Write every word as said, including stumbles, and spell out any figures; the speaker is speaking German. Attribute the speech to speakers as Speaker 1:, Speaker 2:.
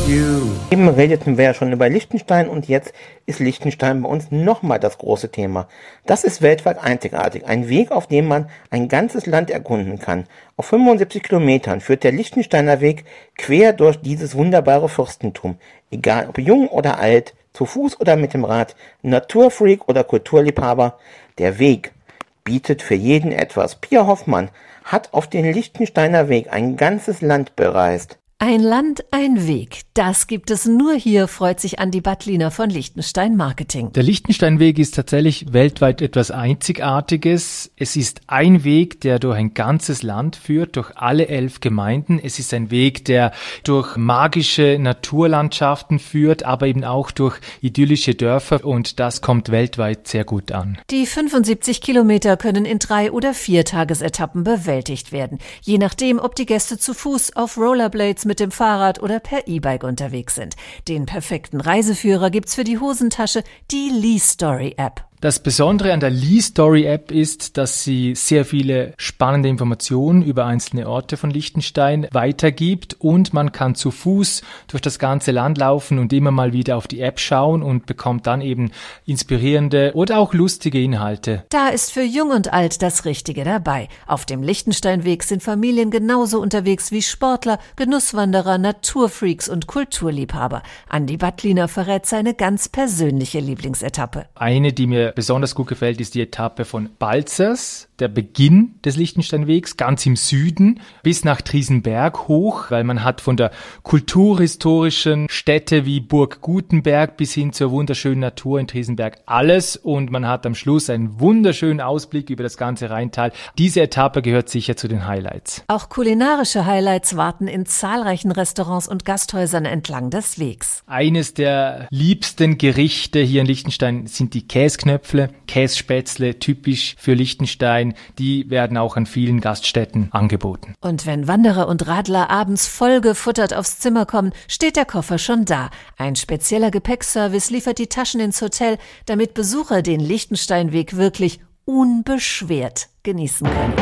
Speaker 1: you.
Speaker 2: Eben redeten wir ja schon über Liechtenstein und jetzt ist Liechtenstein bei uns nochmal das große Thema. Das ist weltweit einzigartig. Ein Weg, auf dem man ein ganzes Land erkunden kann. Auf fünfundsiebzig Kilometern führt der Liechtensteiner Weg quer durch dieses wunderbare Fürstentum. Egal ob jung oder alt, zu Fuß oder mit dem Rad, Naturfreak oder Kulturliebhaber, der Weg bietet für jeden etwas. Pia Hoffmann hat auf den Liechtensteiner Weg ein ganzes Land bereist.
Speaker 3: Ein Land, ein Weg. Das gibt es nur hier, freut sich Andi Battliner von Liechtenstein Marketing.
Speaker 4: Der Liechtensteinweg ist tatsächlich weltweit etwas Einzigartiges. Es ist ein Weg, der durch ein ganzes Land führt, durch alle elf Gemeinden. Es ist ein Weg, der durch magische Naturlandschaften führt, aber eben auch durch idyllische Dörfer, und das kommt weltweit sehr gut an.
Speaker 3: Die fünfundsiebzig Kilometer können in drei- oder vier Tagesetappen bewältigt werden, je nachdem, ob die Gäste zu Fuß, auf Rollerblades, mit dem Fahrrad oder per E-Bike unterwegs sind. Den perfekten Reiseführer gibt's für die Hosentasche, die Lee Story App.
Speaker 4: Das Besondere an der Lee Story App ist, dass sie sehr viele spannende Informationen über einzelne Orte von Liechtenstein weitergibt, und man kann zu Fuß durch das ganze Land laufen und immer mal wieder auf die App schauen und bekommt dann eben inspirierende oder auch lustige Inhalte.
Speaker 3: Da ist für Jung und Alt das Richtige dabei. Auf dem Liechtensteinweg sind Familien genauso unterwegs wie Sportler, Genusswanderer, Naturfreaks und Kulturliebhaber. Andi Battliner verrät seine ganz persönliche Lieblingsetappe.
Speaker 4: Eine, die mir besonders gut gefällt, ist die Etappe von Balzers, der Beginn des Liechtensteinwegs, ganz im Süden, bis nach Triesenberg hoch, weil man hat von der kulturhistorischen Stätte wie Burg Gutenberg bis hin zur wunderschönen Natur in Triesenberg alles, und man hat am Schluss einen wunderschönen Ausblick über das ganze Rheintal. Diese Etappe gehört sicher zu den Highlights.
Speaker 3: Auch kulinarische Highlights warten in zahlreichen Restaurants und Gasthäusern entlang des Wegs.
Speaker 4: Eines der liebsten Gerichte hier in Liechtenstein sind die Käsknöpfe. Kässpätzle, typisch für Liechtenstein, die werden auch an vielen Gaststätten angeboten.
Speaker 3: Und wenn Wanderer und Radler abends voll gefuttert aufs Zimmer kommen, steht der Koffer schon da. Ein spezieller Gepäckservice liefert die Taschen ins Hotel, damit Besucher den Liechtensteinweg wirklich unbeschwert genießen können.